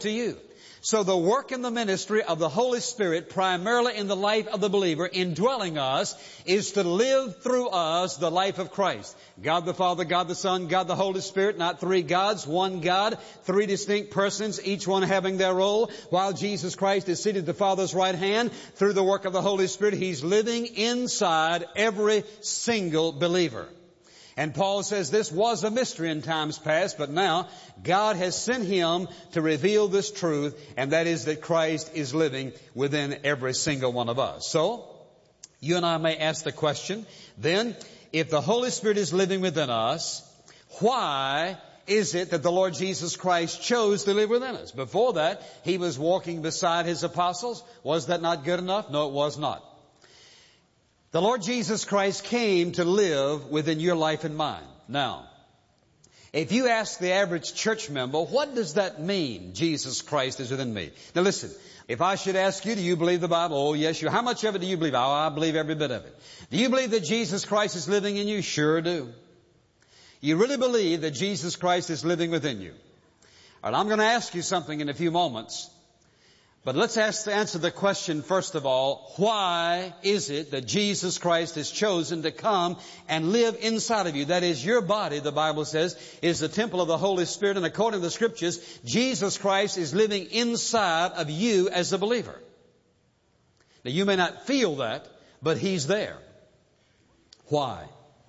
to you. So the work and the ministry of the Holy Spirit, primarily in the life of the believer, indwelling us, is to live through us the life of Christ. God the Father, God the Son, God the Holy Spirit, not three gods, one God, three distinct persons, each one having their role. While Jesus Christ is seated at the Father's right hand, through the work of the Holy Spirit, He's living inside every single believer. And Paul says this was a mystery in times past, but now God has sent Him to reveal this truth, and that is that Christ is living within every single one of us. So, you and I may ask the question, then, if the Holy Spirit is living within us, why is it that the Lord Jesus Christ chose to live within us? Before that, He was walking beside His apostles. Was that not good enough? No, it was not. The Lord Jesus Christ came to live within your life and mine. Now, if you ask the average church member, what does that mean, Jesus Christ is within me? Now listen, if I should ask you, do you believe the Bible? Oh, yes, you. How much of it do you believe? Oh, I believe every bit of it. Do you believe that Jesus Christ is living in you? Sure do. You really believe that Jesus Christ is living within you? All right, I'm going to ask you something in a few moments. But let's answer the question, first of all, why is it that Jesus Christ has chosen to come and live inside of you? That is, your body, the Bible says, is the temple of the Holy Spirit. And according to the Scriptures, Jesus Christ is living inside of you as a believer. Now, you may not feel that, but He's there. Why?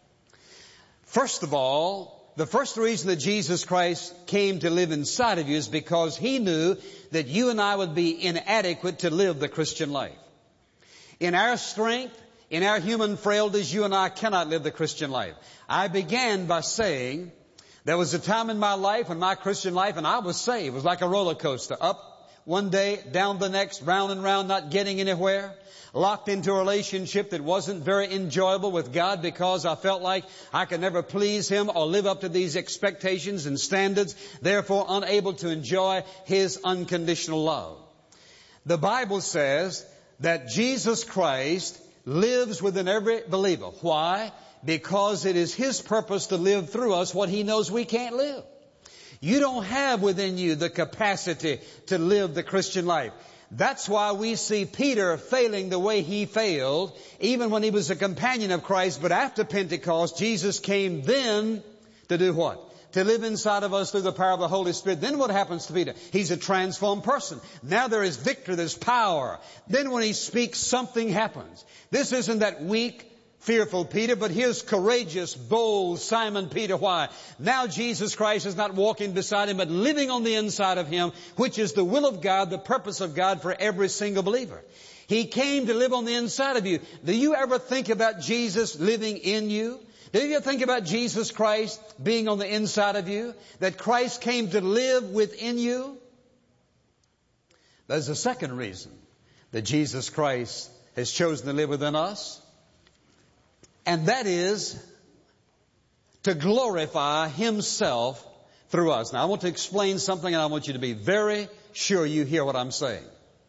First of all, the first reason that Jesus Christ came to live inside of you is because He knew that you and I would be inadequate to live the Christian life. In our strength, in our human frailties, you and I cannot live the Christian life. I began by saying there was a time in my life, in my Christian life, and I was saved. It was like a roller coaster. Up one day, down the next, round and round, not getting anywhere. Locked into a relationship that wasn't very enjoyable with God because I felt like I could never please Him or live up to these expectations and standards, therefore unable to enjoy His unconditional love. The Bible says that Jesus Christ lives within every believer. Why? Because it is His purpose to live through us what He knows we can't live. You don't have within you the capacity to live the Christian life. That's why we see Peter failing the way he failed, even when he was a companion of Christ. But after Pentecost, Jesus came then to do what? To live inside of us through the power of the Holy Spirit. Then what happens to Peter? He's a transformed person. Now there is victory, there's power. Then when he speaks, something happens. This isn't that weak, fearful Peter, but here's courageous, bold Simon Peter. Why? Now Jesus Christ is not walking beside him, but living on the inside of him, which is the will of God, the purpose of God for every single believer. He came to live on the inside of you. Do you ever think about Jesus living in you? Do you think about Jesus Christ being on the inside of you? That Christ came to live within you? There's a second reason that Jesus Christ has chosen to live within us. And that is to glorify Himself through us. Now, I want to explain something, and I want you to be very sure you hear what I'm saying.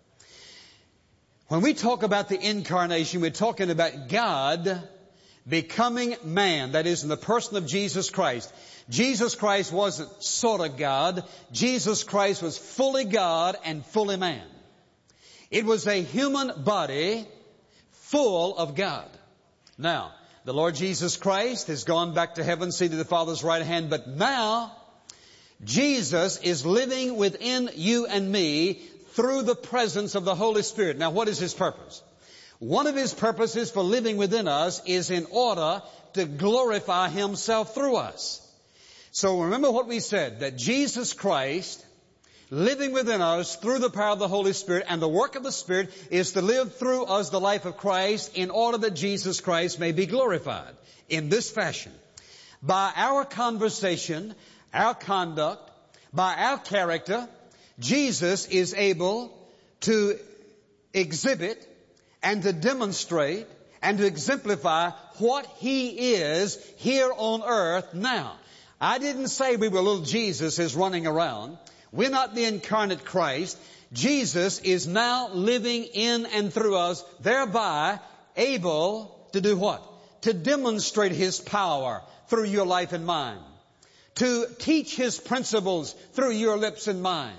When we talk about the incarnation, we're talking about God becoming man. That is, in the person of Jesus Christ. Jesus Christ wasn't sort of God. Jesus Christ was fully God and fully man. It was a human body full of God. Now, the Lord Jesus Christ has gone back to heaven, seated at the Father's right hand, but now Jesus is living within you and me through the presence of the Holy Spirit. Now, what is His purpose? One of His purposes for living within us is in order to glorify Himself through us. So remember what we said, that Jesus Christ living within us through the power of the Holy Spirit, and the work of the Spirit is to live through us the life of Christ in order that Jesus Christ may be glorified in this fashion. By our conversation, our conduct, by our character, Jesus is able to exhibit and to demonstrate and to exemplify what He is here on earth now. I didn't say we were little Jesuses running around. We're not the incarnate Christ. Jesus is now living in and through us, thereby able to do what? To demonstrate His power through your life and mine. To teach His principles through your lips and mine.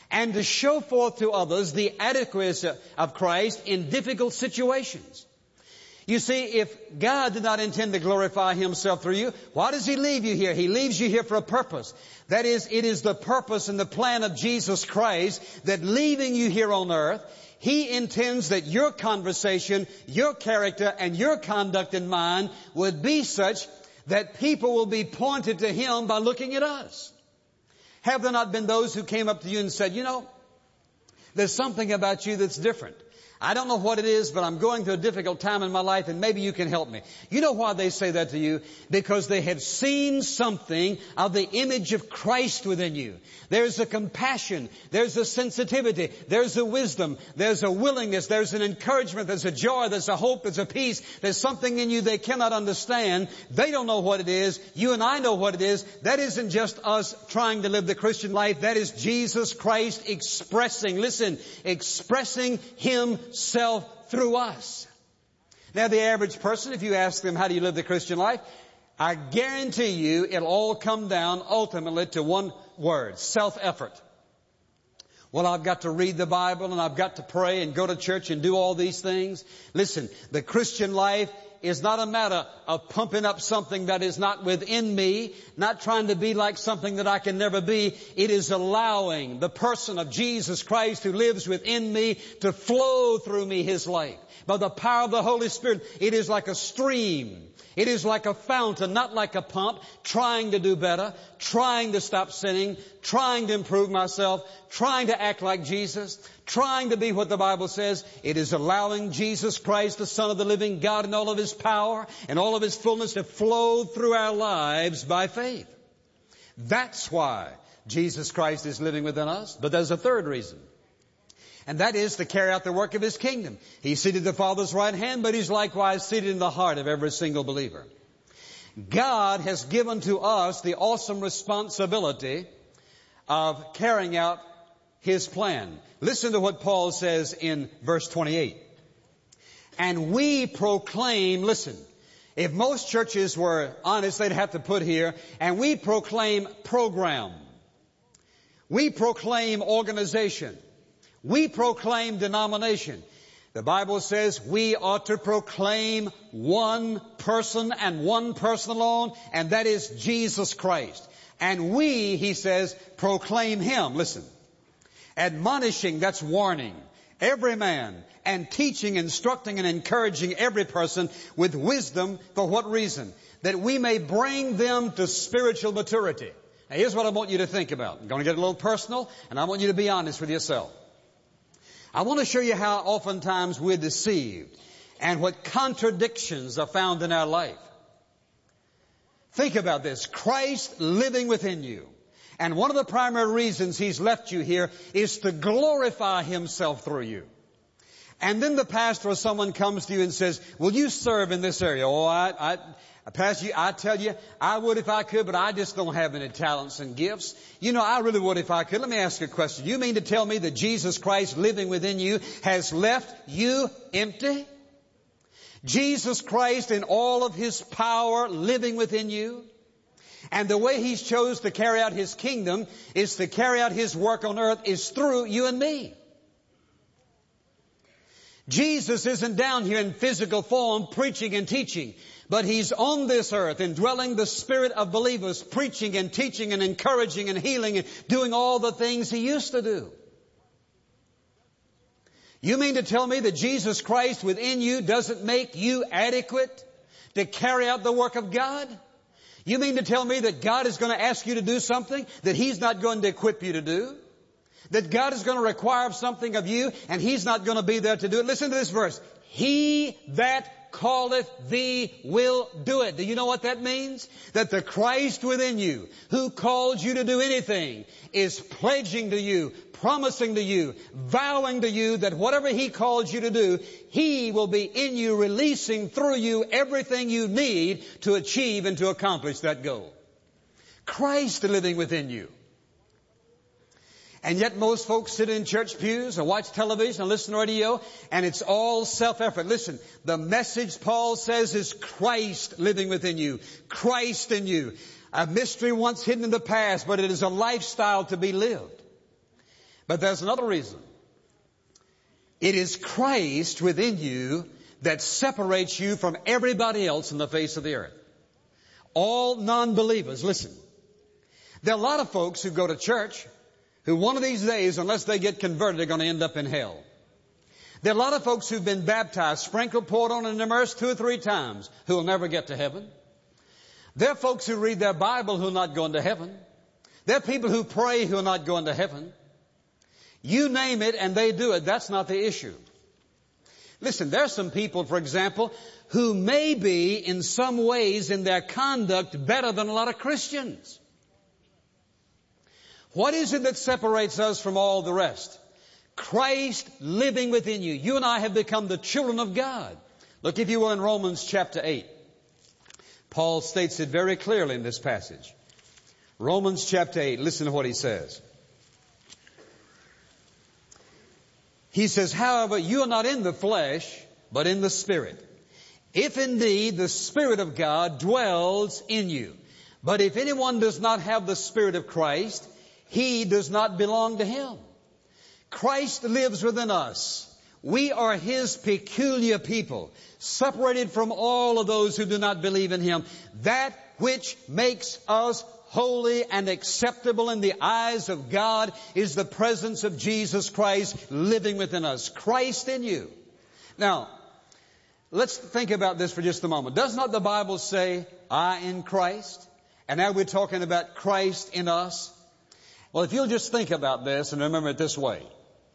and to show forth to others the adequacy of Christ in difficult situations. You see, if God did not intend to glorify Himself through you, why does He leave you here? He leaves you here for a purpose. That is, it is the purpose and the plan of Jesus Christ that leaving you here on earth, He intends that your conversation, your character, and your conduct in mind would be such that people will be pointed to Him by looking at us. Have there not been those who came up to you and said, you know, there's something about you that's different. I don't know what it is, but I'm going through a difficult time in my life and maybe you can help me. You know why they say that to you? Because they have seen something of the image of Christ within you. There's a compassion, there's a sensitivity, there's a wisdom, there's a willingness, there's an encouragement, there's a joy, there's a hope, there's a peace. There's something in you they cannot understand. They don't know what it is. You and I know what it is. That isn't just us trying to live the Christian life. That is Jesus Christ expressing Himself through us. Now, the average person, if you ask them, how do you live the Christian life? I guarantee you it'll all come down ultimately to one word: self-effort. Well, I've got to read the Bible and I've got to pray and go to church and do all these things. Listen, the Christian life is not a matter of pumping up something that is not within me, not trying to be like something that I can never be. It is allowing the person of Jesus Christ who lives within me to flow through me His life. By the power of the Holy Spirit, it is like a stream. It is like a fountain, not like a pump, trying to do better, trying to stop sinning, trying to improve myself, trying to act like Jesus, trying to be what the Bible says. It is allowing Jesus Christ, the Son of the living God, in all of His power and all of His fullness to flow through our lives by faith. That's why Jesus Christ is living within us. But there's a third reason. And that is to carry out the work of His kingdom. He's seated at the Father's right hand, but He's likewise seated in the heart of every single believer. God has given to us the awesome responsibility of carrying out His plan. Listen to what Paul says in verse 28. And we proclaim, listen, if most churches were honest, they'd have to put here, and we proclaim program. We proclaim organization. We proclaim denomination. The Bible says we ought to proclaim one person and one person alone, and that is Jesus Christ. And we, he says, proclaim Him. Listen. Admonishing, that's warning, every man, and teaching, instructing, and encouraging every person with wisdom. For what reason? That we may bring them to spiritual maturity. Now, here's what I want you to think about. I'm going to get a little personal, and I want you to be honest with yourself. I want to show you how oftentimes we're deceived and what contradictions are found in our life. Think about this. Christ living within you. And one of the primary reasons He's left you here is to glorify Himself through you. And then the pastor or someone comes to you and says, will you serve in this area? Oh, Pastor, I tell you, I would if I could, but I just don't have any talents and gifts. You know, I really would if I could. Let me ask you a question. You mean to tell me that Jesus Christ living within you has left you empty? Jesus Christ in all of His power living within you? And the way He's chose to carry out His kingdom is to carry out His work on earth is through you and me. Jesus isn't down here in physical form preaching and teaching, but He's on this earth indwelling the spirit of believers, preaching and teaching and encouraging and healing and doing all the things He used to do. You mean to tell me that Jesus Christ within you doesn't make you adequate to carry out the work of God? You mean to tell me that God is going to ask you to do something that He's not going to equip you to do? That God is going to require something of you and He's not going to be there to do it? Listen to this verse. He that calleth thee will do it. Do you know what that means? That the Christ within you, who called you to do anything, is pledging to you, promising to you, vowing to you that whatever He called you to do, He will be in you, releasing through you everything you need to achieve and to accomplish that goal. Christ living within you. And yet most folks sit in church pews and watch television and listen to radio, and it's all self-effort. Listen, the message, Paul says, is Christ living within you. Christ in you. A mystery once hidden in the past, but it is a lifestyle to be lived. But there's another reason. It is Christ within you that separates you from everybody else on the face of the earth. All non-believers, listen. There are a lot of folks who go to church who one of these days, unless they get converted, are going to end up in hell. There are a lot of folks who've been baptized, sprinkled, poured on, and immersed 2 or 3 times who will never get to heaven. There are folks who read their Bible who are not going to heaven. There are people who pray who are not going to heaven. You name it and they do it. That's not the issue. Listen, there are some people, for example, who may be in some ways in their conduct better than a lot of Christians. What is it that separates us from all the rest? Christ living within you. You and I have become the children of God. Look, if you will, in Romans chapter 8. Paul states it very clearly in this passage. Romans chapter 8, listen to what he says. He says, however, you are not in the flesh, but in the Spirit. If indeed the Spirit of God dwells in you. But if anyone does not have the Spirit of Christ, he does not belong to him. Christ lives within us. We are His peculiar people, separated from all of those who do not believe in Him. That which makes us holy and acceptable in the eyes of God is the presence of Jesus Christ living within us. Christ in you. Now, let's think about this for just a moment. Does not the Bible say, I in Christ? And now we're talking about Christ in us. Well, if you'll just think about this and remember it this way.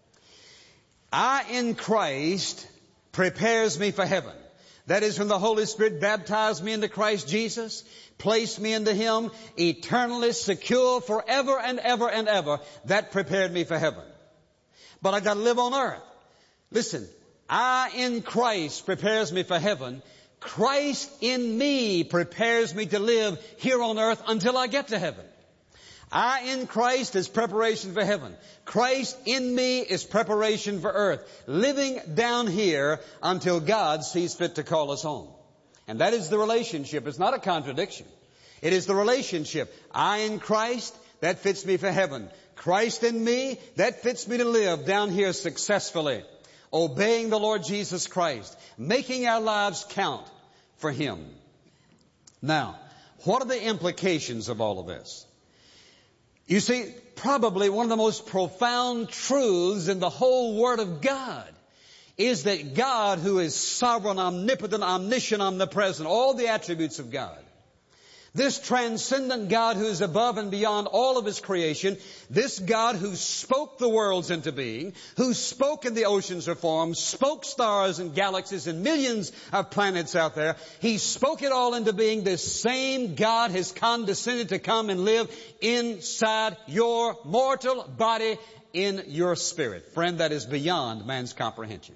I in Christ prepares me for heaven. That is when the Holy Spirit baptized me into Christ Jesus, placed me into Him, eternally secure forever and ever and ever. That prepared me for heaven. But I got to live on earth. Listen, I in Christ prepares me for heaven. Christ in me prepares me to live here on earth until I get to heaven. I in Christ is preparation for heaven. Christ in me is preparation for earth. Living down here until God sees fit to call us home. And that is the relationship. It's not a contradiction. It is the relationship. I in Christ, that fits me for heaven. Christ in me, that fits me to live down here successfully. Obeying the Lord Jesus Christ. Making our lives count for Him. Now, what are the implications of all of this? You see, probably one of the most profound truths in the whole Word of God is that God, who is sovereign, omnipotent, omniscient, omnipresent, all the attributes of God, this transcendent God who is above and beyond all of His creation, this God who spoke the worlds into being, who spoke and the oceans were formed, spoke stars and galaxies and millions of planets out there, He spoke it all into being. This same God has condescended to come and live inside your mortal body in your spirit. Friend, that is beyond man's comprehension.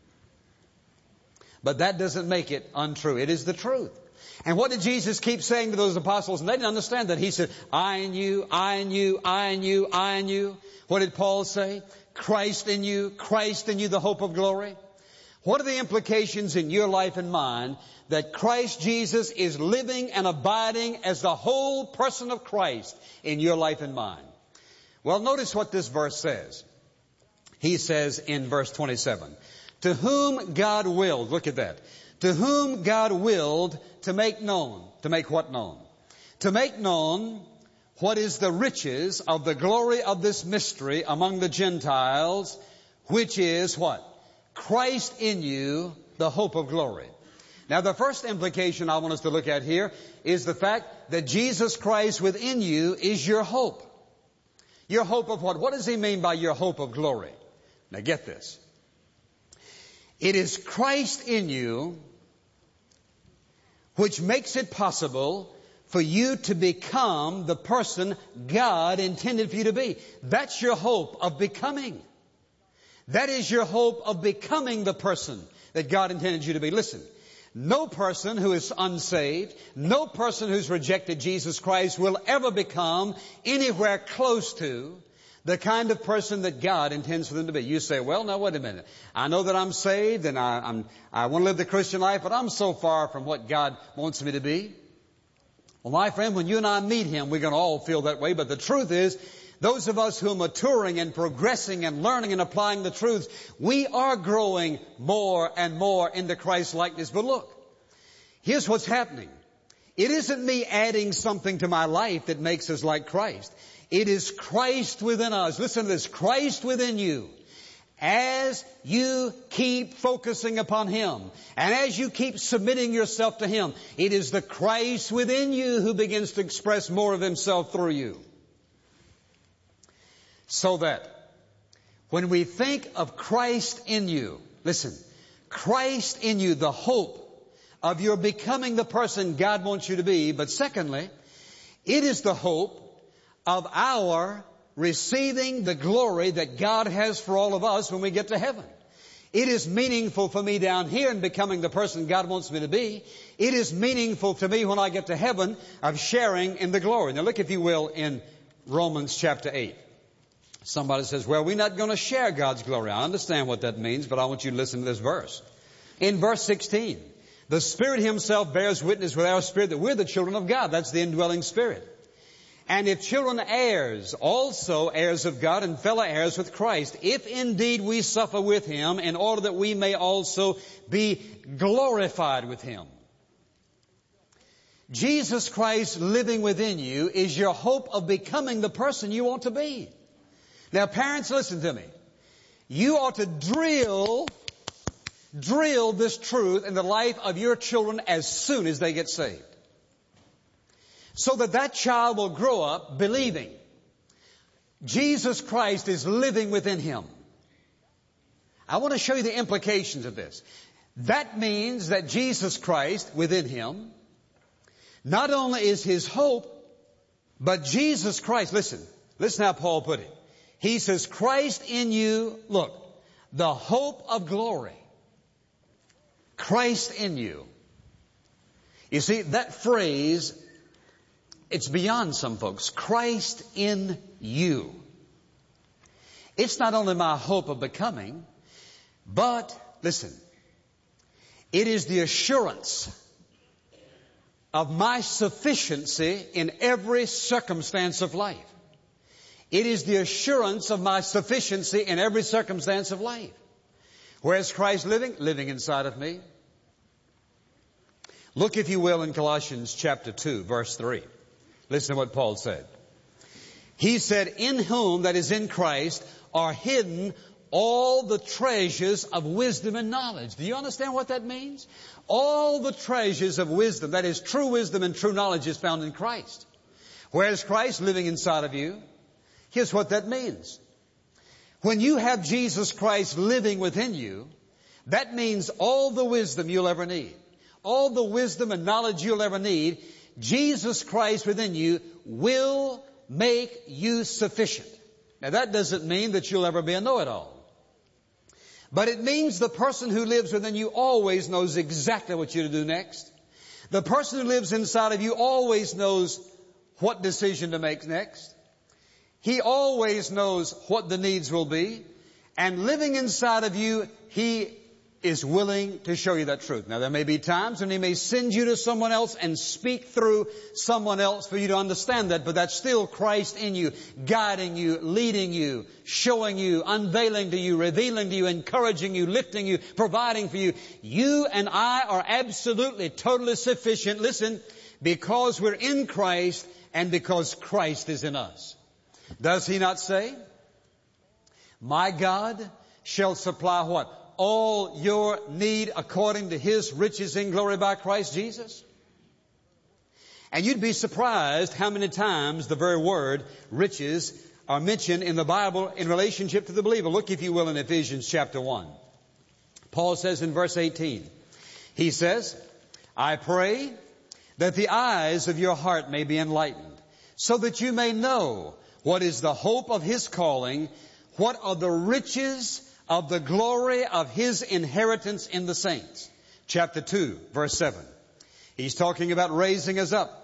But that doesn't make it untrue. It is the truth. And what did Jesus keep saying to those apostles? And they didn't understand that. He said, I in you, I in you, I in you, I in you. What did Paul say? Christ in you, the hope of glory. What are the implications in your life and mine that Christ Jesus is living and abiding as the whole person of Christ in your life and mine? Well, notice what this verse says. He says in verse 27, to whom God willed, look at that, to whom God willed to make known. To make what known? To make known what is the riches of the glory of this mystery among the Gentiles, which is what? Christ in you, the hope of glory. Now the first implication I want us to look at here is the fact that Jesus Christ within you is your hope. Your hope of what? What does He mean by your hope of glory? Now get this. It is Christ in you which makes it possible for you to become the person God intended for you to be. That's your hope of becoming. That is your hope of becoming the person that God intended you to be. Listen, no person who is unsaved, no person who's rejected Jesus Christ will ever become anywhere close to the kind of person that God intends for them to be. You say, well, now wait a minute. I know that I'm saved and I want to live the Christian life, but I'm so far from what God wants me to be. Well, my friend, when you and I meet Him, we're going to all feel that way. But the truth is, those of us who are maturing and progressing and learning and applying the truths, we are growing more and more into Christ's likeness. But look, here's what's happening. It isn't me adding something to my life that makes us like Christ. It is Christ within us. Listen to this. Christ within you. As you keep focusing upon Him, and as you keep submitting yourself to Him, it is the Christ within you who begins to express more of Himself through you. So that when we think of Christ in you, listen, Christ in you, the hope of your becoming the person God wants you to be. But secondly, it is the hope of our receiving the glory that God has for all of us when we get to heaven. It is meaningful for me down here in becoming the person God wants me to be. It is meaningful to me when I get to heaven of sharing in the glory. Now look, if you will, in Romans chapter 8. Somebody says, well, we're not going to share God's glory. I understand what that means, but I want you to listen to this verse. In verse 16, the Spirit Himself bears witness with our spirit that we're the children of God. That's the indwelling Spirit. And if children, heirs, also heirs of God and fellow heirs with Christ, if indeed we suffer with Him, in order that we may also be glorified with Him. Jesus Christ living within you is your hope of becoming the person you want to be. Now parents, listen to me. You ought to drill this truth in the life of your children as soon as they get saved. So that that child will grow up believing Jesus Christ is living within him. I want to show you the implications of this. That means that Jesus Christ within him not only is his hope, but Jesus Christ, listen how Paul put it. He says, Christ in you, look, the hope of glory. Christ in you. You see, that phrase, it's beyond some folks. Christ in you. It's not only my hope of becoming, but, listen, it is the assurance of my sufficiency in every circumstance of life. It is the assurance of my sufficiency in every circumstance of life. Where's Christ living? Living inside of me. Look, if you will, in Colossians chapter 2, verse 3. Listen to what Paul said. He said, in whom, that is in Christ, are hidden all the treasures of wisdom and knowledge. Do you understand what that means? All the treasures of wisdom, that is true wisdom and true knowledge, is found in Christ. Where's Christ living inside of you? Here's what that means. When you have Jesus Christ living within you, that means all the wisdom you'll ever need, all the wisdom and knowledge you'll ever need, Jesus Christ within you will make you sufficient. Now that doesn't mean that you'll ever be a know-it-all. But it means the person who lives within you always knows exactly what you're to do next. The person who lives inside of you always knows what decision to make next. He always knows what the needs will be. And living inside of you, He is willing to show you that truth. Now there may be times when He may send you to someone else and speak through someone else for you to understand that, but that's still Christ in you, guiding you, leading you, showing you, unveiling to you, revealing to you, encouraging you, lifting you, providing for you. You and I are absolutely, totally sufficient, listen, because we're in Christ and because Christ is in us. Does He not say, my God shall supply what? All your need according to His riches in glory by Christ Jesus? And you'd be surprised how many times the very word riches are mentioned in the Bible in relationship to the believer. Look, if you will, in Ephesians chapter 1. Paul says in verse 18, he says, I pray that the eyes of your heart may be enlightened, so that you may know what is the hope of His calling, what are the riches of the glory of His inheritance in the saints. Chapter 2, verse 7. He's talking about raising us up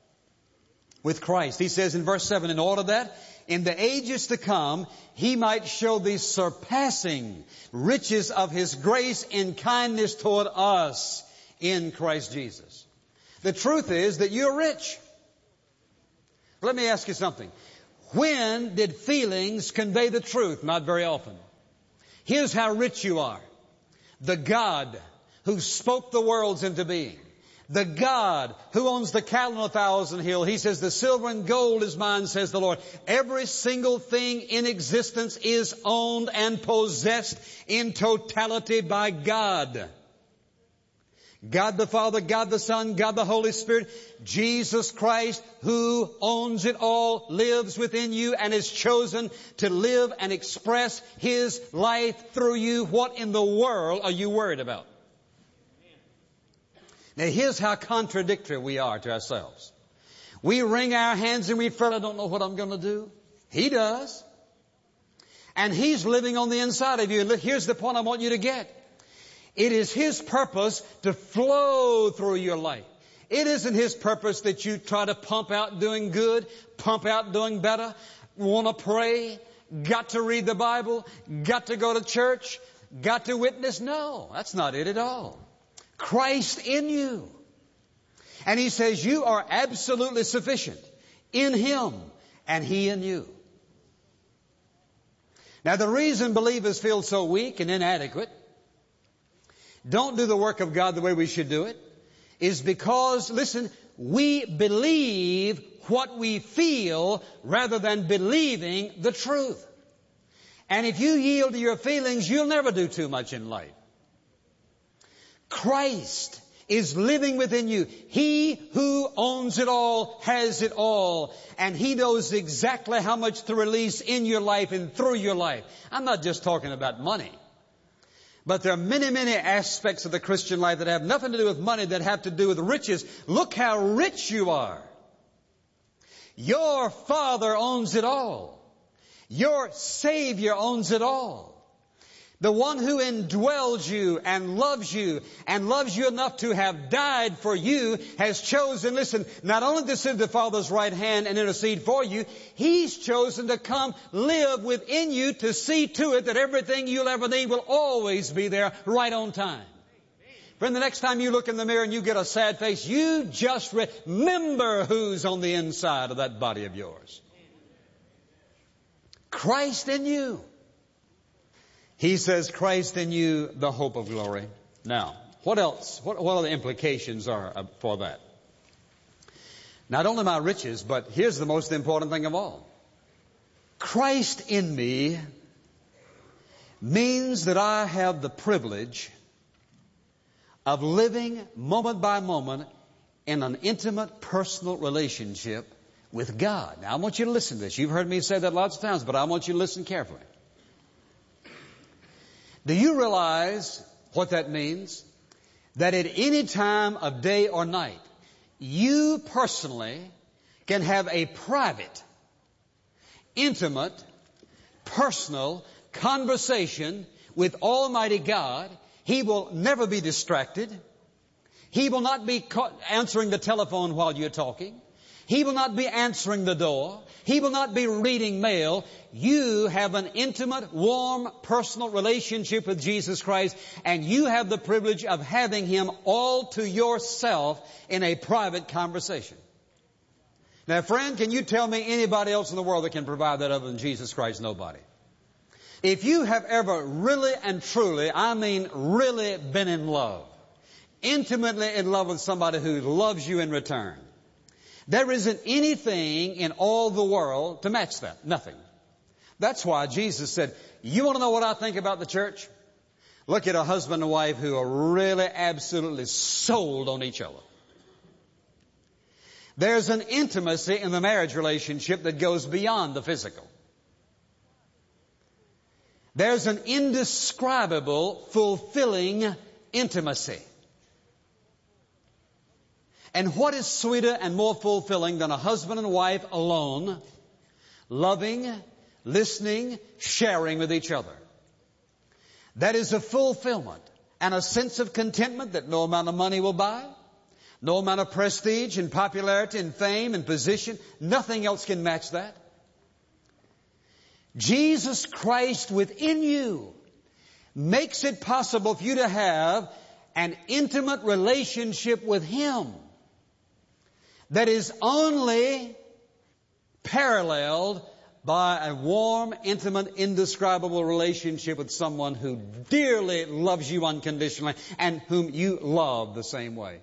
with Christ. He says in verse 7, in order that in the ages to come, He might show the surpassing riches of His grace in kindness toward us in Christ Jesus. The truth is that you're rich. Let me ask you something. When did feelings convey the truth? Not very often. Here's how rich you are. The God who spoke the worlds into being. The God who owns the cattle on 1,000 hills. He says, the silver and gold is mine, says the Lord. Every single thing in existence is owned and possessed in totality by God. God the Father, God the Son, God the Holy Spirit, Jesus Christ, who owns it all, lives within you and is chosen to live and express His life through you. What in the world are you worried about? Now here's how contradictory we are to ourselves. We wring our hands and we feel, I don't know what I'm going to do. He does. And He's living on the inside of you. And look, here's the point I want you to get. It is His purpose to flow through your life. It isn't His purpose that you try to pump out doing good, pump out doing better, want to pray, got to read the Bible, got to go to church, got to witness. No, that's not it at all. Christ in you. And He says you are absolutely sufficient in Him and He in you. Now the reason believers feel so weak and inadequate, don't do the work of God the way we should do it, is because, listen, we believe what we feel rather than believing the truth. And if you yield to your feelings, you'll never do too much in life. Christ is living within you. He who owns it all has it all. And He knows exactly how much to release in your life and through your life. I'm not just talking about money. But there are many, many aspects of the Christian life that have nothing to do with money, that have to do with riches. Look how rich you are. Your Father owns it all. Your Savior owns it all. The one who indwells you and loves you enough to have died for you has chosen, listen, not only to sit at the Father's right hand and intercede for you, He's chosen to come live within you to see to it that everything you'll ever need will always be there right on time. Friend, the next time you look in the mirror and you get a sad face, you just remember who's on the inside of that body of yours. Christ in you. He says, Christ in you, the hope of glory. Now, what else? What are the implications are for that? Not only my riches, but here's the most important thing of all. Christ in me means that I have the privilege of living moment by moment in an intimate, personal relationship with God. Now, I want you to listen to this. You've heard me say that lots of times, but I want you to listen carefully. Do you realize what that means? That at any time of day or night, you personally can have a private, intimate, personal conversation with Almighty God. He will never be distracted. He will not be answering the telephone while you're talking. He will not be answering the door. He will not be reading mail. You have an intimate, warm, personal relationship with Jesus Christ, and you have the privilege of having Him all to yourself in a private conversation. Now, friend, can you tell me anybody else in the world that can provide that other than Jesus Christ? Nobody. If you have ever really and truly, I mean really been in love, intimately in love with somebody who loves you in return, there isn't anything in all the world to match that. Nothing. That's why Jesus said, you want to know what I think about the church? Look at a husband and wife who are really absolutely sold on each other. There's an intimacy in the marriage relationship that goes beyond the physical. There's an indescribable, fulfilling intimacy. And what is sweeter and more fulfilling than a husband and wife alone, loving, listening, sharing with each other? That is a fulfillment and a sense of contentment that no amount of money will buy, no amount of prestige and popularity and fame and position, nothing else can match that. Jesus Christ within you makes it possible for you to have an intimate relationship with Him that is only paralleled by a warm, intimate, indescribable relationship with someone who dearly loves you unconditionally and whom you love the same way.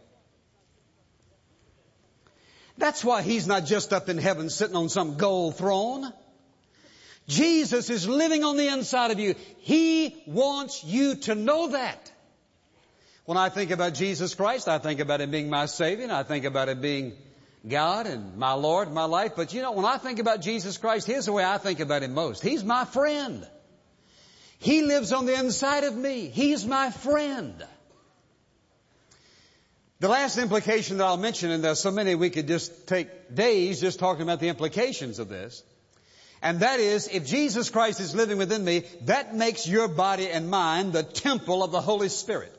That's why He's not just up in heaven sitting on some gold throne. Jesus is living on the inside of you. He wants you to know that. When I think about Jesus Christ, I think about Him being my Savior, and I think about Him being God and my Lord, my life. But you know, when I think about Jesus Christ, here's the way I think about Him most. He's my friend. He lives on the inside of me. He's my friend. The last implication that I'll mention, and there's so many we could just take days just talking about the implications of this, and that is, if Jesus Christ is living within me, that makes your body and mind the temple of the Holy Spirit.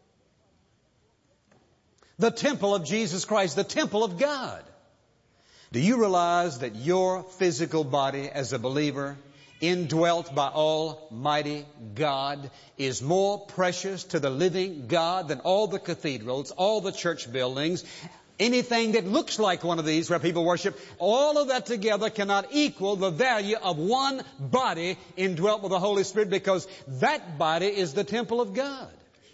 The temple of Jesus Christ, the temple of God. Do you realize that your physical body as a believer, indwelt by Almighty God, is more precious to the living God than all the cathedrals, all the church buildings, anything that looks like one of these where people worship? All of that together cannot equal the value of one body indwelt with the Holy Spirit, because that body is the temple of God.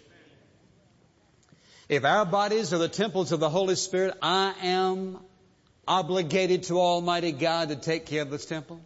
If our bodies are the temples of the Holy Spirit, I am obligated to Almighty God to take care of this temple.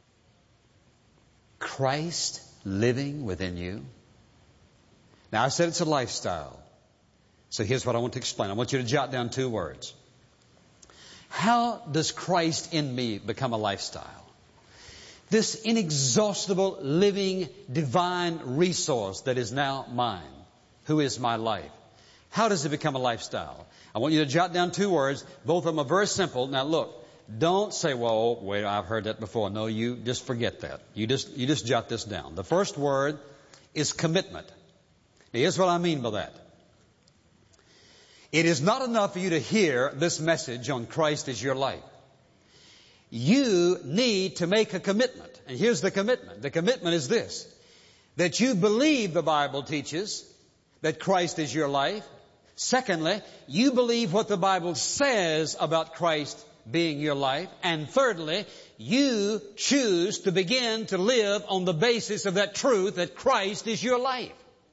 Christ living within you. Now, I said it's a lifestyle. So here's what I want to explain. I want you to jot down 2 words. How does Christ in me become a lifestyle? This inexhaustible, living, divine resource that is now mine, who is my life. How does it become a lifestyle? I want you to jot down 2 words. Both of them are very simple. Now look, don't say, well, wait, I've heard that before. No, you just forget that. You just jot this down. The first word is commitment. Now, here's what I mean by that. It is not enough for you to hear this message on Christ as your life. You need to make a commitment. And here's the commitment. The commitment is this: that you believe the Bible teaches that Christ is your life. Secondly, you believe what the Bible says about Christ being your life. And thirdly, you choose to begin to live on the basis of that truth that Christ is your life.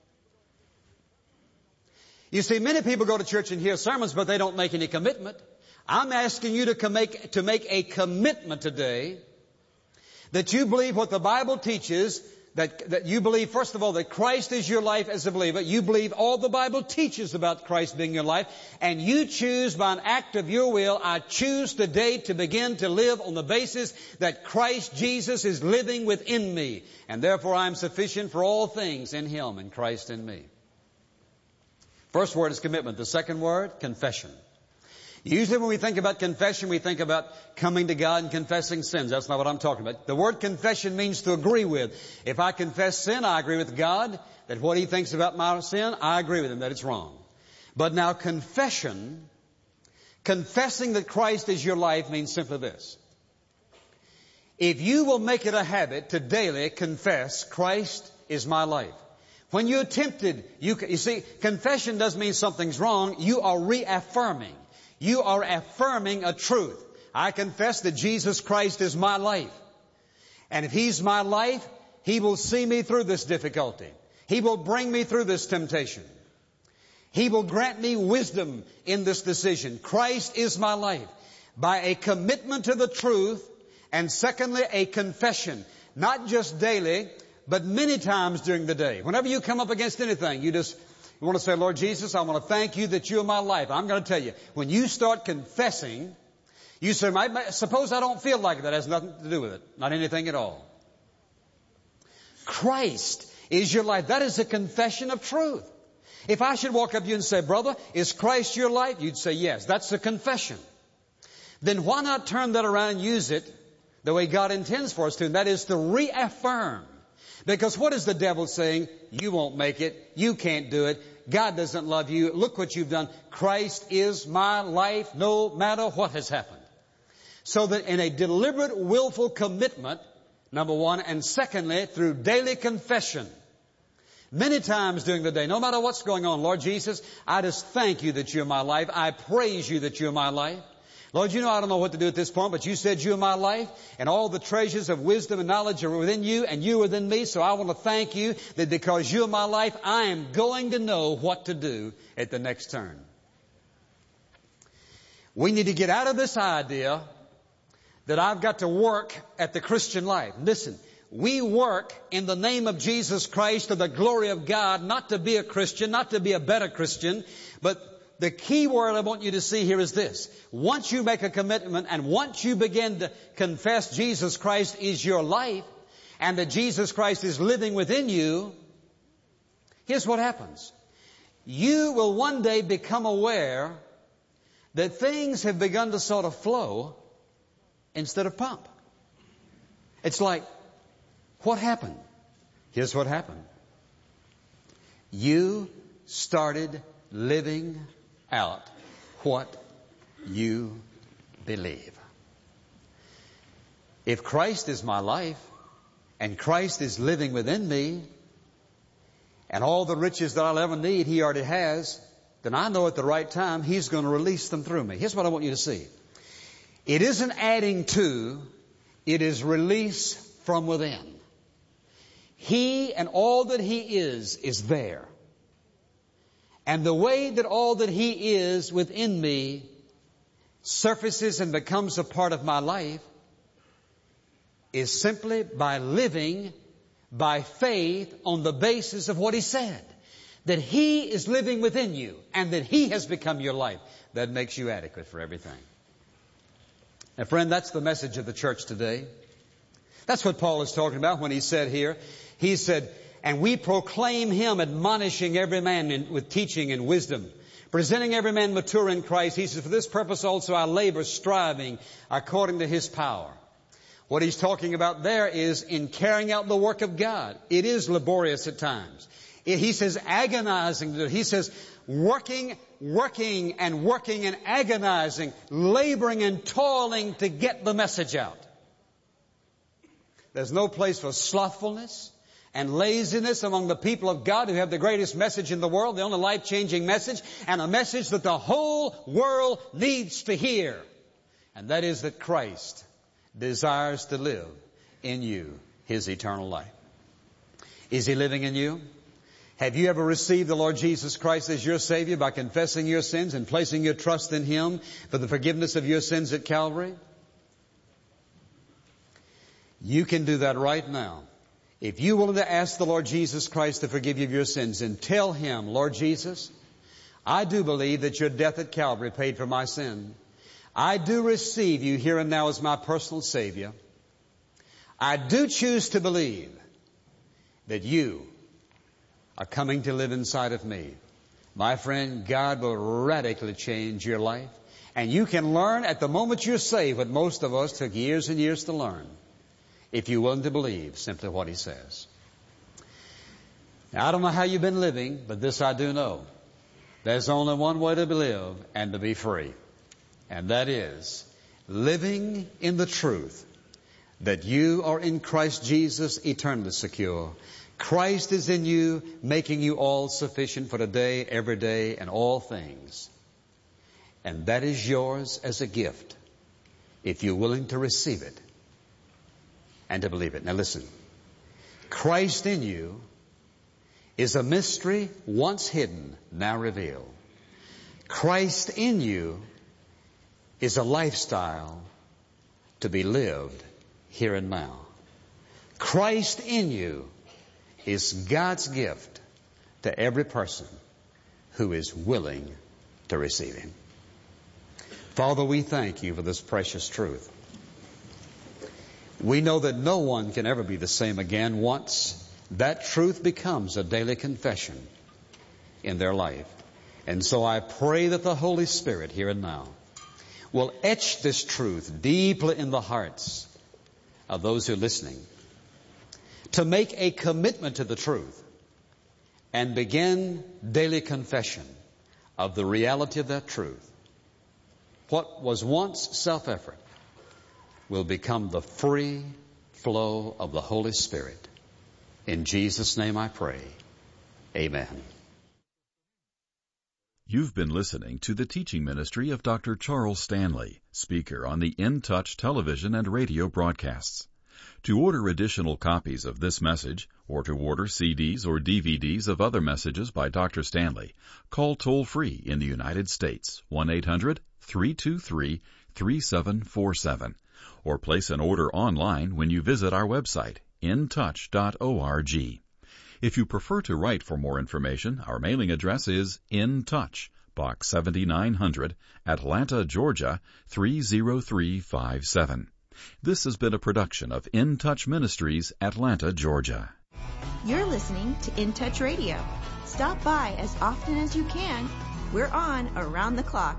You see, many people go to church and hear sermons, but they don't make any commitment. I'm asking you to make a commitment today that you believe what the Bible teaches, that you believe, first of all, that Christ is your life as a believer. You believe all the Bible teaches about Christ being your life. And you choose by an act of your will, I choose today to begin to live on the basis that Christ Jesus is living within me. And therefore I am sufficient for all things in Him and Christ in me. First word is commitment. The second word, confession. Usually when we think about confession, we think about coming to God and confessing sins. That's not what I'm talking about. The word confession means to agree with. If I confess sin, I agree with God that what He thinks about my sin, I agree with Him that it's wrong. But now confession, confessing that Christ is your life, means simply this. If you will make it a habit to daily confess, Christ is my life. When you're tempted, you see, confession doesn't mean something's wrong. You are reaffirming. You are affirming a truth. I confess that Jesus Christ is my life. And if He's my life, He will see me through this difficulty. He will bring me through this temptation. He will grant me wisdom in this decision. Christ is my life. By a commitment to the truth, and secondly, a confession. Not just daily, but many times during the day. Whenever you come up against anything, you want to say, Lord Jesus, I want to thank You that You're my life. I'm going to tell you, when you start confessing, you say, suppose I don't feel like it. That has nothing to do with it. Not anything at all. Christ is your life. That is a confession of truth. If I should walk up to you and say, brother, is Christ your life? You'd say, yes. That's a confession. Then why not turn that around and use it the way God intends for us to? And that is to reaffirm. Because what is the devil saying? You won't make it. You can't do it. God doesn't love you. Look what you've done. Christ is my life no matter what has happened. So that in a deliberate, willful commitment, number one, and secondly, through daily confession, many times during the day, no matter what's going on, Lord Jesus, I just thank You that You're my life. I praise You that You're my life. Lord, you know I don't know what to do at this point, but you said you are my life, and all the treasures of wisdom and knowledge are within you, and you are within me, so I want to thank you that because you are my life, I am going to know what to do at the next turn. We need to get out of this idea that I've got to work at the Christian life. Listen, we work in the name of Jesus Christ to the glory of God, not to be a Christian, not to be a better Christian, but the key word I want you to see here is this. Once you make a commitment and once you begin to confess Jesus Christ is your life and that Jesus Christ is living within you, here's what happens. You will one day become aware that things have begun to sort of flow instead of pump. It's like, what happened? Here's what happened. You started living out what you believe. If Christ is my life and Christ is living within me and all the riches that I'll ever need He already has, then I know at the right time He's going to release them through me. Here's what I want you to see. It isn't adding to, it is release from within. He and all that He is there. And the way that all that He is within me surfaces and becomes a part of my life is simply by living by faith on the basis of what He said. That He is living within you and that He has become your life. That makes you adequate for everything. Now, friend, that's the message of the church today. That's what Paul is talking about when he said here, he said, and we proclaim Him, admonishing every man with teaching and wisdom, presenting every man mature in Christ. He says, for this purpose also I labor, striving according to His power. What he's talking about there is in carrying out the work of God. It is laborious at times. He says agonizing. He says working and agonizing, laboring and toiling to get the message out. There's no place for slothfulness and laziness among the people of God who have the greatest message in the world, the only life-changing message, and a message that the whole world needs to hear. And that is that Christ desires to live in you His eternal life. Is He living in you? Have you ever received the Lord Jesus Christ as your Savior by confessing your sins and placing your trust in Him for the forgiveness of your sins at Calvary? You can do that right now. If you're willing to ask the Lord Jesus Christ to forgive you of your sins and tell Him, Lord Jesus, I do believe that your death at Calvary paid for my sin. I do receive you here and now as my personal Savior. I do choose to believe that you are coming to live inside of me. My friend, God will radically change your life. And you can learn at the moment you're saved what most of us took years and years to learn. If you're willing to believe simply what He says. Now, I don't know how you've been living, but this I do know. There's only one way to live and to be free. And that is living in the truth that you are in Christ Jesus eternally secure. Christ is in you, making you all sufficient for today, every day, and all things. And that is yours as a gift if you're willing to receive it and to believe it. Now listen, Christ in you is a mystery once hidden, now revealed. Christ in you is a lifestyle to be lived here and now. Christ in you is God's gift to every person who is willing to receive Him. Father, we thank You for this precious truth. We know that no one can ever be the same again once that truth becomes a daily confession in their life. And so I pray that the Holy Spirit here and now will etch this truth deeply in the hearts of those who are listening, to make a commitment to the truth and begin daily confession of the reality of that truth. What was once self-effort will become the free flow of the Holy Spirit. In Jesus' name I pray. Amen. You've been listening to the teaching ministry of Dr. Charles Stanley, speaker on the In Touch television and radio broadcasts. To order additional copies of this message, or to order CDs or DVDs of other messages by Dr. Stanley, call toll-free in the United States, 1-800-323-3747, or place an order online when you visit our website, intouch.org. If you prefer to write for more information, our mailing address is In Touch, Box 7900, Atlanta, Georgia, 30357. This has been a production of In Touch Ministries, Atlanta, Georgia. You're listening to In Touch Radio. Stop by as often as you can. We're on around the clock.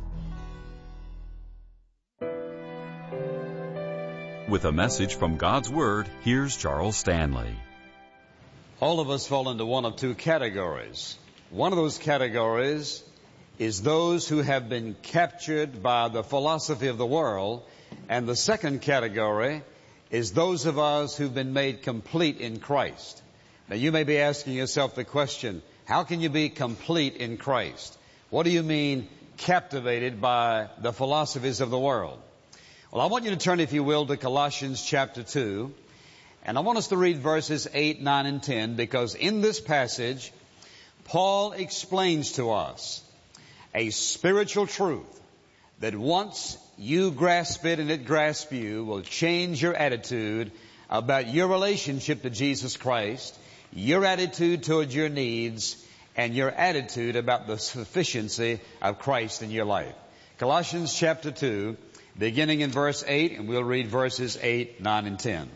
With a message from God's Word, here's Charles Stanley. All of us fall into one of two categories. One of those categories is those who have been captured by the philosophy of the world, and the second category is those of us who've been made complete in Christ. Now, you may be asking yourself the question, how can you be complete in Christ? What do you mean captivated by the philosophies of the world? Well, I want you to turn, if you will, to Colossians chapter 2. And I want us to read verses 8, 9, and 10, because in this passage, Paul explains to us a spiritual truth that once you grasp it and it grasps you, will change your attitude about your relationship to Jesus Christ, your attitude towards your needs, and your attitude about the sufficiency of Christ in your life. Colossians chapter 2, beginning in verse 8, and we'll read verses 8, 9, and 10.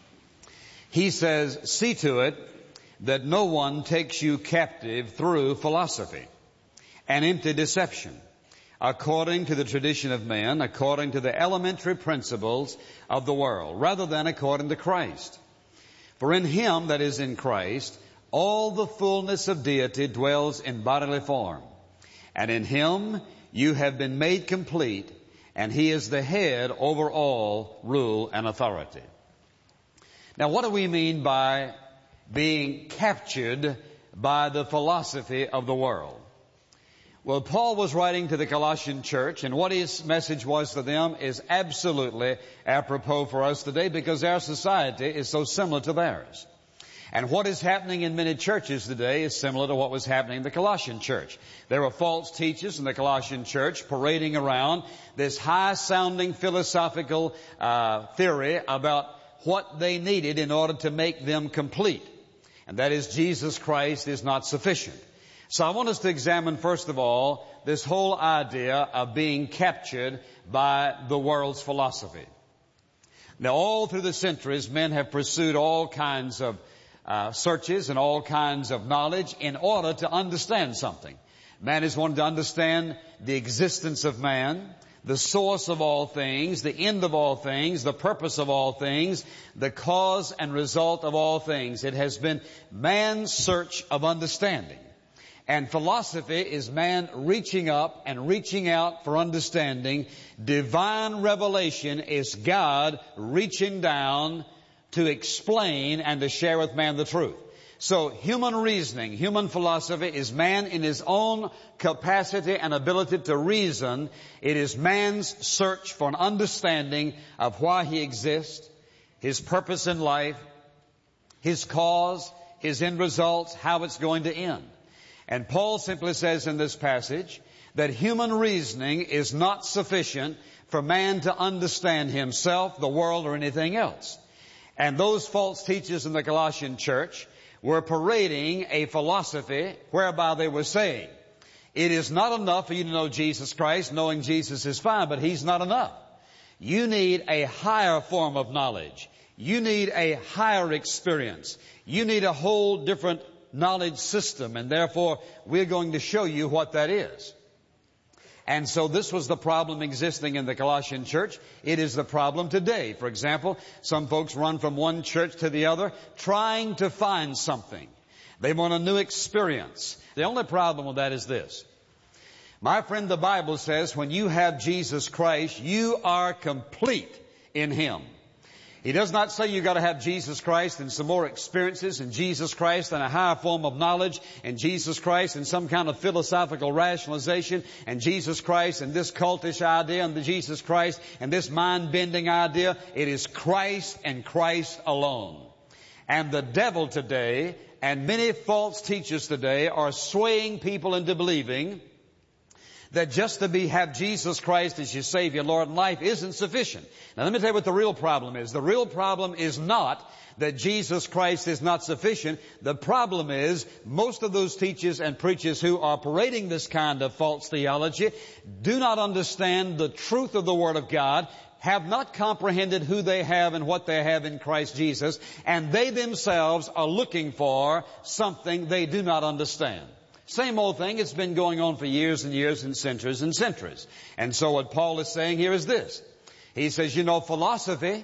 He says, "See to it that no one takes you captive through philosophy and empty deception, according to the tradition of men, according to the elementary principles of the world, rather than according to Christ. For in Him, that is in Christ, all the fullness of deity dwells in bodily form. And in Him you have been made complete, and He is the head over all rule and authority." Now, what do we mean by being captured by the philosophy of the world? Well, Paul was writing to the Colossian church, and what his message was to them is absolutely apropos for us today, because our society is so similar to theirs. And what is happening in many churches today is similar to what was happening in the Colossian church. There were false teachers in the Colossian church parading around this high-sounding philosophical theory about what they needed in order to make them complete. And that is, Jesus Christ is not sufficient. So I want us to examine, first of all, this whole idea of being captured by the world's philosophy. Now, all through the centuries, men have pursued all kinds of searches and all kinds of knowledge in order to understand something. Man has wanted to understand the existence of man, the source of all things, the end of all things, the purpose of all things, the cause and result of all things. It has been man's search of understanding. And philosophy is man reaching up and reaching out for understanding. Divine revelation is God reaching down to explain and to share with man the truth. So human reasoning, human philosophy is man in his own capacity and ability to reason. It is man's search for an understanding of why he exists, his purpose in life, his cause, his end results, how it's going to end. And Paul simply says in this passage that human reasoning is not sufficient for man to understand himself, the world, or anything else. And those false teachers in the Colossian church were parading a philosophy whereby they were saying, it is not enough for you to know Jesus Christ. Knowing Jesus is fine, but He's not enough. You need a higher form of knowledge. You need a higher experience. You need a whole different knowledge system, and therefore we're going to show you what that is. And so this was the problem existing in the Colossian church. It is the problem today. For example, some folks run from one church to the other trying to find something. They want a new experience. The only problem with that is this. My friend, the Bible says when you have Jesus Christ, you are complete in Him. He does not say you got to have Jesus Christ and some more experiences in Jesus Christ and a higher form of knowledge in Jesus Christ and some kind of philosophical rationalization and Jesus Christ and this cultish idea and the Jesus Christ and this mind-bending idea. It is Christ and Christ alone. And the devil today and many false teachers today are swaying people into believing that just to have Jesus Christ as your Savior, Lord, and life isn't sufficient. Now let me tell you what the real problem is. The real problem is not that Jesus Christ is not sufficient. The problem is most of those teachers and preachers who are parading this kind of false theology do not understand the truth of the Word of God, have not comprehended who they have and what they have in Christ Jesus, and they themselves are looking for something they do not understand. Same old thing. It's been going on for years and years and centuries and centuries. And so what Paul is saying here is this. He says, philosophy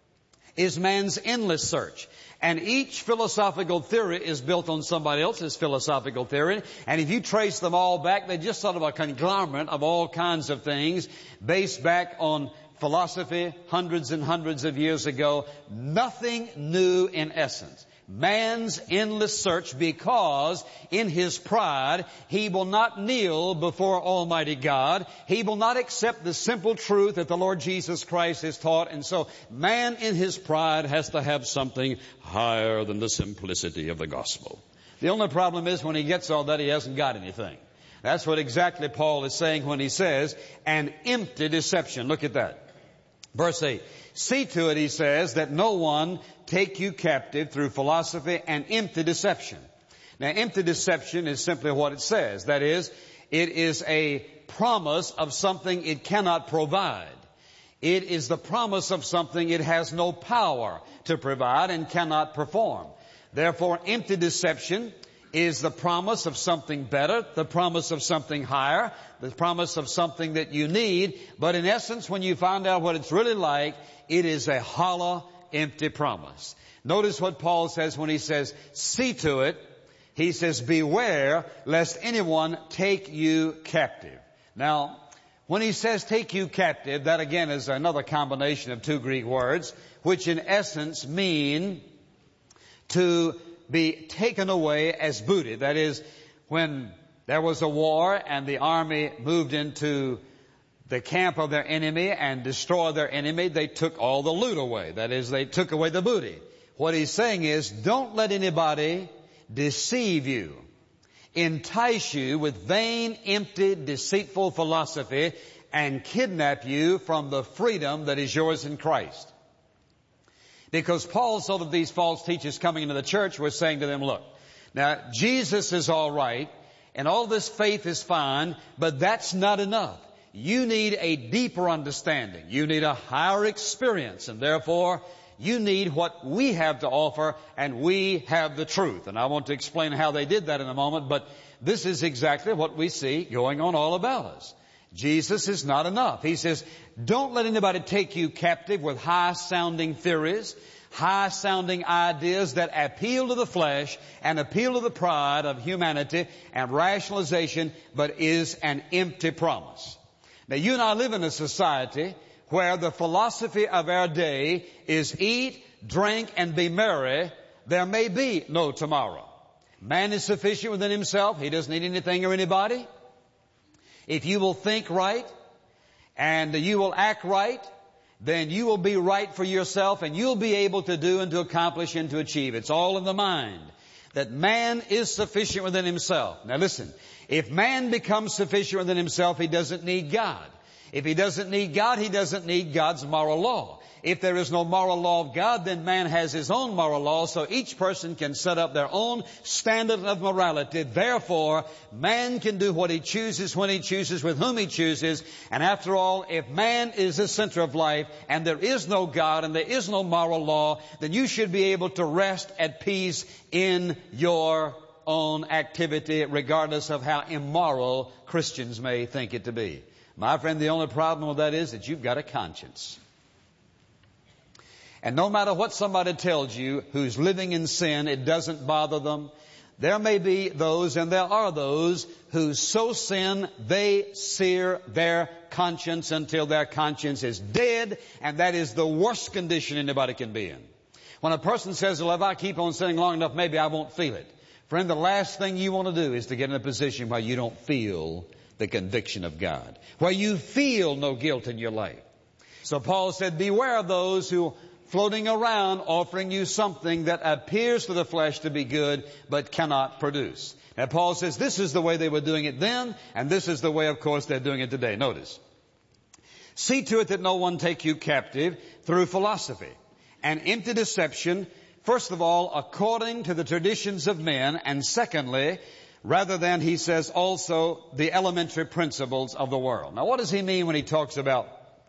is man's endless search. And each philosophical theory is built on somebody else's philosophical theory. And if you trace them all back, they're just sort of a conglomerate of all kinds of things based back on philosophy hundreds and hundreds of years ago. Nothing new in essence. Man's endless search, because in his pride he will not kneel before Almighty God. He will not accept the simple truth that the Lord Jesus Christ has taught. And so man in his pride has to have something higher than the simplicity of the gospel. The only problem is when he gets all that, he hasn't got anything. That's what exactly Paul is saying when he says an empty deception. Look at that. Verse 8. See to it, he says, that no one take you captive through philosophy and empty deception. Now, empty deception is simply what it says. That is, it is a promise of something it cannot provide. It is the promise of something it has no power to provide and cannot perform. Therefore, empty deception is the promise of something better, the promise of something higher, the promise of something that you need. But in essence, when you find out what it's really like, it is a hollow, empty promise. Notice what Paul says when he says, see to it. He says, beware lest anyone take you captive. Now, when he says take you captive, that again is another combination of two Greek words, which in essence mean to be taken away as booty. That is, when there was a war and the army moved into the camp of their enemy and destroyed their enemy, they took all the loot away. That is, they took away the booty. What he's saying is, don't let anybody deceive you, entice you with vain, empty, deceitful philosophy, and kidnap you from the freedom that is yours in Christ. Because Paul saw that these false teachers coming into the church were saying to them, look, now Jesus is all right, and all this faith is fine, but that's not enough. You need a deeper understanding. You need a higher experience, and therefore you need what we have to offer, and we have the truth. And I want to explain how they did that in a moment, but this is exactly what we see going on all about us. Jesus is not enough. He says, don't let anybody take you captive with high-sounding theories, high-sounding ideas that appeal to the flesh and appeal to the pride of humanity and rationalization, but is an empty promise. Now, you and I live in a society where the philosophy of our day is eat, drink, and be merry. There may be no tomorrow. Man is sufficient within himself. He doesn't need anything or anybody. If you will think right and you will act right, then you will be right for yourself and you'll be able to do and to accomplish and to achieve. It's all in the mind that man is sufficient within himself. Now listen, if man becomes sufficient within himself, he doesn't need God. If he doesn't need God, he doesn't need God's moral law. If there is no moral law of God, then man has his own moral law, so each person can set up their own standard of morality. Therefore, man can do what he chooses, when he chooses, with whom he chooses. And after all, if man is the center of life, and there is no God, and there is no moral law, then you should be able to rest at peace in your own activity, regardless of how immoral Christians may think it to be. My friend, the only problem with that is that you've got a conscience. And no matter what somebody tells you who's living in sin, it doesn't bother them. There may be those, and there are those, who so sin they sear their conscience until their conscience is dead, and that is the worst condition anybody can be in. When a person says, well, if I keep on sinning long enough, maybe I won't feel it. Friend, the last thing you want to do is to get in a position where you don't feel the conviction of God, where you feel no guilt in your life. So Paul said, beware of those who floating around offering you something that appears to the flesh to be good but cannot produce. Now Paul says this is the way they were doing it then, and this is the way, of course, they're doing it today. Notice. See to it that no one take you captive through philosophy and empty deception, first of all, according to the traditions of men, and secondly, rather than, he says, also the elementary principles of the world. Now what does he mean when he talks about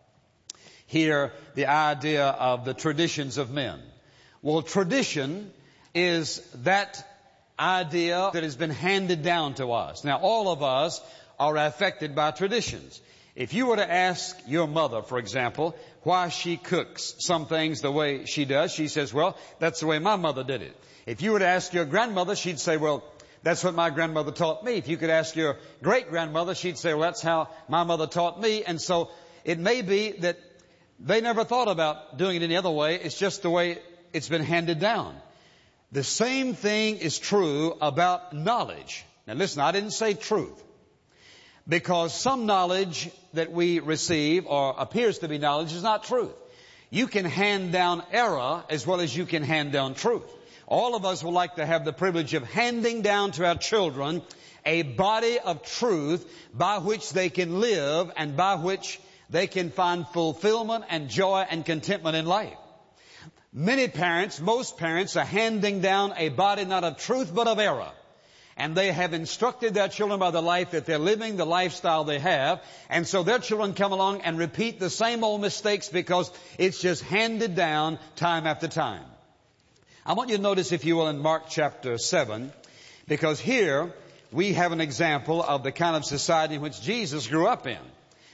here the idea of the traditions of men? Well, tradition is that idea that has been handed down to us. Now, all of us are affected by traditions. If you were to ask your mother, for example, why she cooks some things the way she does, she says, well, that's the way my mother did it. If you were to ask your grandmother, she'd say, well, that's what my grandmother taught me. If you could ask your great-grandmother, she'd say, well, that's how my mother taught me. And so it may be that they never thought about doing it any other way. It's just the way it's been handed down. The same thing is true about knowledge. Now listen, I didn't say truth. Because some knowledge that we receive or appears to be knowledge is not truth. You can hand down error as well as you can hand down truth. All of us would like to have the privilege of handing down to our children a body of truth by which they can live and by which they can find fulfillment and joy and contentment in life. Many parents, most parents, are handing down a body not of truth but of error. And they have instructed their children by the life that they're living, the lifestyle they have. And so their children come along and repeat the same old mistakes because it's just handed down time after time. I want you to notice, if you will, in Mark chapter 7, because here we have an example of the kind of society in which Jesus grew up in.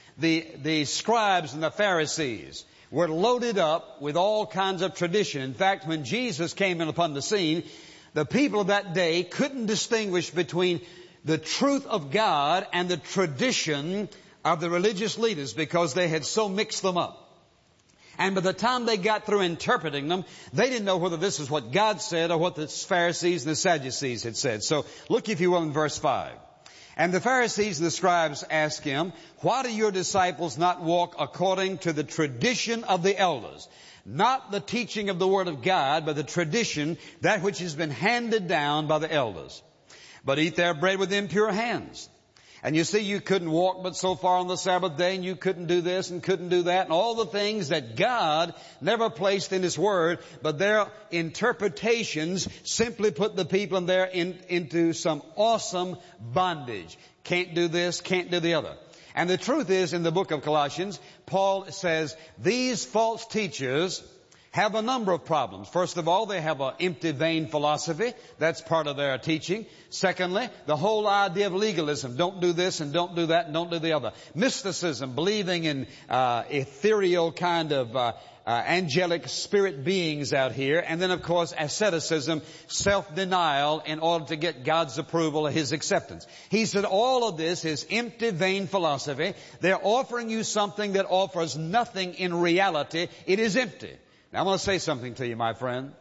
The scribes and the Pharisees were loaded up with all kinds of tradition. In fact, when Jesus came in upon the scene, the people of that day couldn't distinguish between the truth of God and the tradition of the religious leaders because they had so mixed them up. And by the time they got through interpreting them, they didn't know whether this is what God said or what the Pharisees and the Sadducees had said. So look, if you will, in verse 5. And the Pharisees and the scribes asked him, why do your disciples not walk according to the tradition of the elders? Not the teaching of the Word of God, but the tradition, that which has been handed down by the elders. But eat their bread with impure hands. And you see, you couldn't walk but so far on the Sabbath day, and you couldn't do this and couldn't do that, and all the things that God never placed in His Word, but their interpretations simply put the people in there into some awesome bondage. Can't do this, can't do the other. And the truth is, in the book of Colossians, Paul says these false teachers have a number of problems. First of all, they have an empty, vain philosophy. That's part of their teaching. Secondly, the whole idea of legalism. Don't do this and don't do that and don't do the other. Mysticism, believing in ethereal kind of angelic spirit beings out here. And then, of course, asceticism, self-denial in order to get God's approval or His acceptance. He said all of this is empty, vain philosophy. They're offering you something that offers nothing in reality. It is empty. Now, I want to say something to you, my friend.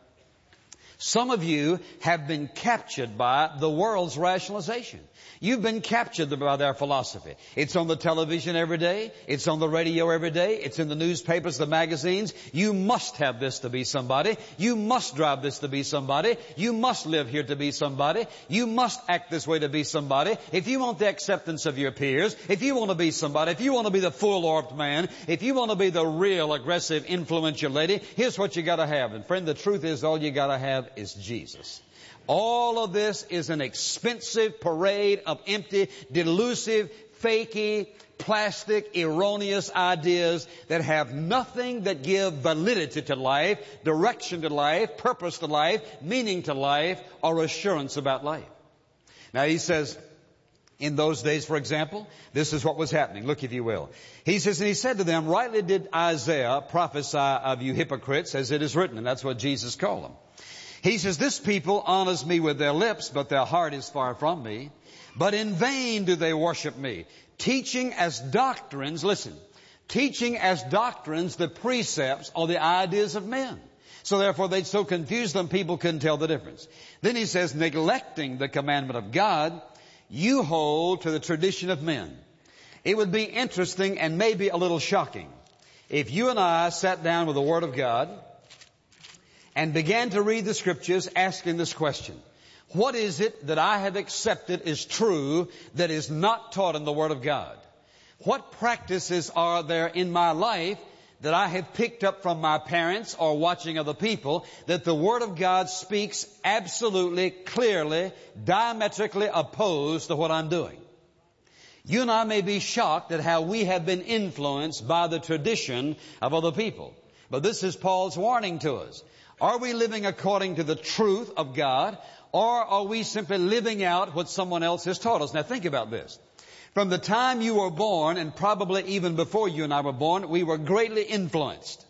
Some of you have been captured by the world's rationalization. You've been captured by their philosophy. It's on the television every day. It's on the radio every day. It's in the newspapers, the magazines. You must have this to be somebody. You must drive this to be somebody. You must live here to be somebody. You must act this way to be somebody. If you want the acceptance of your peers, if you want to be somebody, if you want to be the full-orbed man, if you want to be the real aggressive, influential lady, here's what you got to have. And friend, the truth is all you got to have is Jesus. All of this is an expensive parade of empty, delusive, fakey, plastic, erroneous ideas that have nothing that give validity to life, direction to life, purpose to life, meaning to life, or assurance about life. Now he says, in those days, for example, this is what was happening. Look, if you will. He says, and he said to them, rightly did Isaiah prophesy of you hypocrites, as it is written. And that's what Jesus called them. He says, this people honors me with their lips, but their heart is far from me. But in vain do they worship me, teaching as doctrines, listen, teaching as doctrines the precepts or the ideas of men. So therefore they'd so confuse them, people couldn't tell the difference. Then he says, neglecting the commandment of God, you hold to the tradition of men. It would be interesting and maybe a little shocking if you and I sat down with the Word of God and began to read the Scriptures asking this question. What is it that I have accepted is true that is not taught in the Word of God? What practices are there in my life that I have picked up from my parents or watching other people that the Word of God speaks absolutely, clearly, diametrically opposed to what I'm doing? You and I may be shocked at how we have been influenced by the tradition of other people. But this is Paul's warning to us. Are we living according to the truth of God, or are we simply living out what someone else has taught us? Now think about this. From the time you were born, and probably even before you and I were born, we were greatly influenced.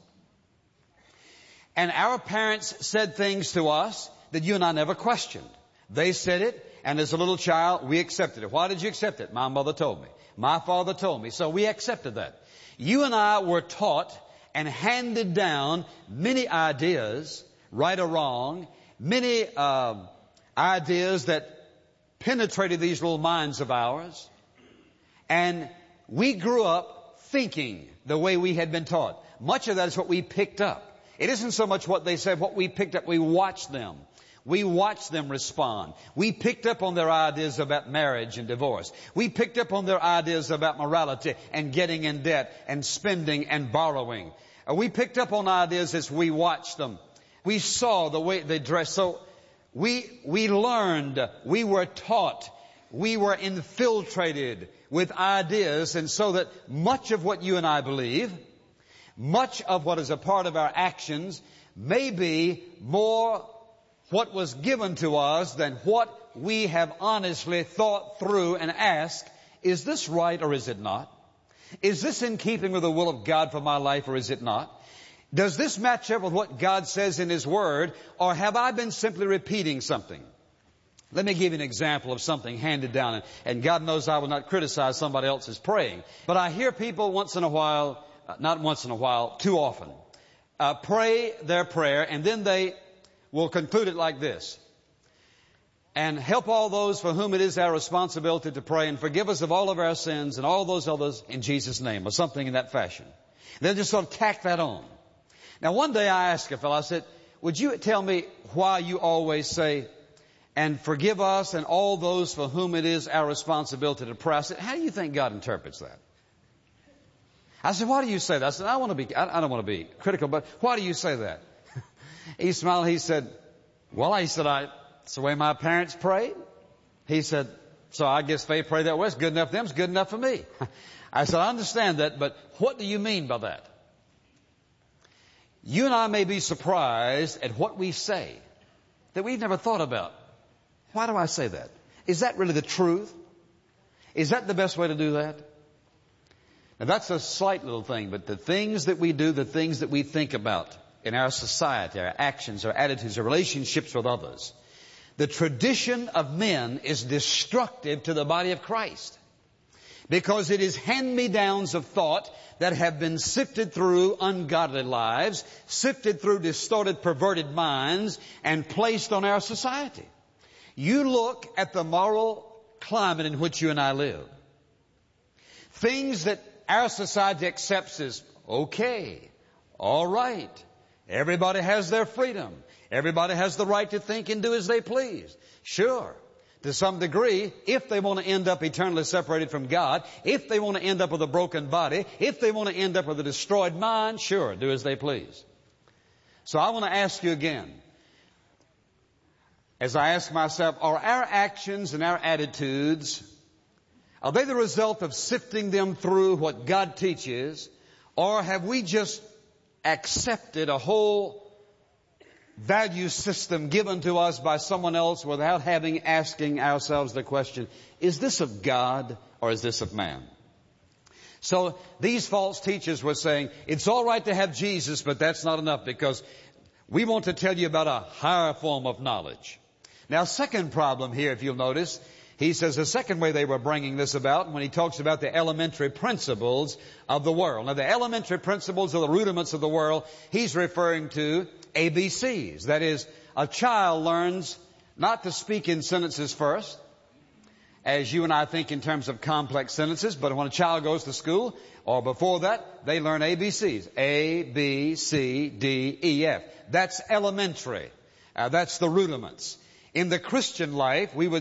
And our parents said things to us that you and I never questioned. They said it, and as a little child, we accepted it. Why did you accept it? My mother told me. My father told me. So we accepted that. You and I were taught and handed down many ideas, right or wrong, many ideas that penetrated these little minds of ours. And we grew up thinking the way we had been taught. Much of that is what we picked up. It isn't so much what they said, what we picked up. We watched them. We watched them respond. We picked up on their ideas about marriage and divorce. We picked up on their ideas about morality and getting in debt and spending and borrowing. We picked up on ideas as we watched them. We saw the way they dressed. So we learned, we were taught, we were infiltrated with ideas, and so that much of what you and I believe, much of what is a part of our actions, may be more what was given to us than what we have honestly thought through and asked, is this right or is it not? Is this in keeping with the will of God for my life or is it not? Does this match up with what God says in His Word, or have I been simply repeating something? Let me give you an example of something handed down, and God knows I will not criticize somebody else's praying. But I hear people once in a while, not once in a while, too often, pray their prayer, and then they will conclude it like this. And help all those for whom it is our responsibility to pray, and forgive us of all of our sins and all those others in Jesus' name, or something in that fashion. They'll just sort of tack that on. Now one day I asked a fellow, I said, would you tell me why you always say, and forgive us and all those for whom it is our responsibility to pray? I said, how do you think God interprets that? I said, why do you say that? I said, I don't want to be critical, but why do you say that? He smiled. He said, it's the way my parents prayed. He said, so I guess they pray that way. It's good enough for them. It's good enough for me. I said, I understand that, but what do you mean by that? You and I may be surprised at what we say that we've never thought about. Why do I say that? Is that really the truth? Is that the best way to do that? Now that's a slight little thing, but the things that we do, the things that we think about in our society, our actions, our attitudes, our relationships with others, the tradition of men is destructive to the body of Christ. Because it is hand-me-downs of thought that have been sifted through ungodly lives, sifted through distorted, perverted minds, and placed on our society. You look at the moral climate in which you and I live. Things that our society accepts as okay, all right. Everybody has their freedom. Everybody has the right to think and do as they please. Sure. To some degree, if they want to end up eternally separated from God, if they want to end up with a broken body, if they want to end up with a destroyed mind, sure, do as they please. So I want to ask you again, as I ask myself, are our actions and our attitudes, are they the result of sifting them through what God teaches, or have we just accepted a whole value system given to us by someone else without asking ourselves the question, is this of God or is this of man? So these false teachers were saying, it's all right to have Jesus, but that's not enough, because We want to tell you about a higher form of knowledge. Now, second problem here, if you'll notice, he says the second way they were bringing this about when he talks about the elementary principles of the world. Now, the elementary principles or the rudiments of the world, he's referring to ABCs. That is, a child learns not to speak in sentences first, as you and I think in terms of complex sentences, but when a child goes to school, or before that, they learn ABCs. A, B, C, D, E, F. That's elementary. That's the rudiments. In the Christian life, we would